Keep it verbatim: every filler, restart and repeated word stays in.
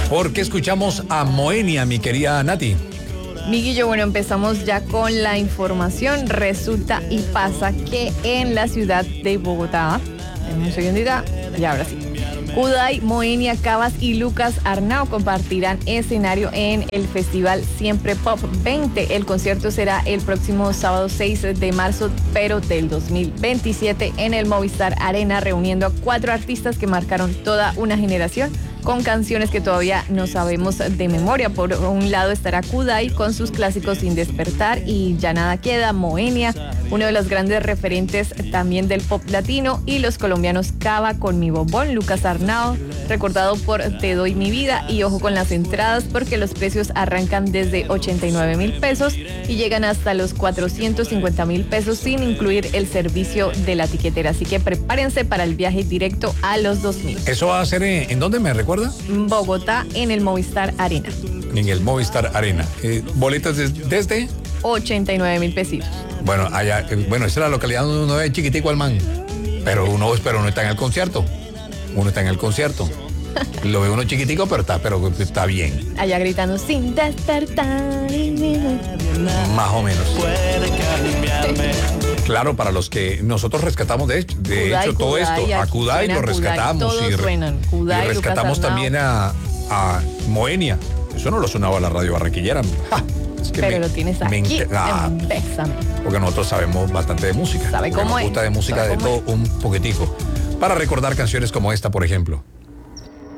Porque escuchamos a Moenia, mi querida Nati. Miguillo, bueno, empezamos ya con la información. Resulta y pasa que en la ciudad de Bogotá, en un segundito, y ahora sí, Kudai, Moenia, Cabas y Lucas Arnau compartirán escenario en el festival Siempre Pop veinte. El concierto será el próximo sábado seis de marzo, pero del dos mil veintisiete, en el Movistar Arena, reuniendo a cuatro artistas que marcaron toda una generación con canciones que todavía no sabemos de memoria. Por un lado estará Kudai con sus clásicos Sin Despertar y Ya Nada Queda, Moenia, uno de los grandes referentes también del pop latino, y los colombianos Cava con Mi Bombón, Lucas Arnau, recordado por Te Doy Mi Vida. Y ojo con las entradas, porque los precios arrancan desde ochenta y nueve mil pesos y llegan hasta los cuatrocientos cincuenta mil pesos sin incluir el servicio de la tiquetera. Así que prepárense para el viaje directo a los dos mil. ¿Eso va a ser en, ¿en dónde me recuerda? Bogotá, en el Movistar Arena. En el Movistar Arena. Eh, ¿Boletas des, desde? ochenta y nueve mil pesitos. Bueno, allá, eh, bueno, esa es la localidad donde uno ve chiquitico al man. Pero uno, pero uno está en el concierto. Uno está en el concierto. Lo ve uno chiquitico, pero está, pero está bien. Allá gritando Sin Despertar. Más o menos. Claro, para los que nosotros rescatamos, de hecho, de Kudai, hecho todo Kudai, esto, a Kudai lo rescatamos. Kudai, y, re, Kudai, y rescatamos Lucas también a, a Moenia. Eso no lo sonaba a la radio barranquillera. ¡Ja! Es que pero me, lo tienes me aquí, ah, en Bésame. Porque nosotros sabemos bastante de música. ¿Sabe cómo nos es? gusta de música de todo Es? un poquitico. Para recordar canciones como esta, por ejemplo.